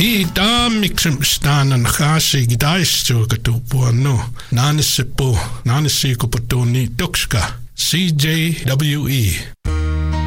I taammiksem staanan haasi gidaistuuka tuupuanno. Naanisseppo, naanissiko potoni tokska. CJWE.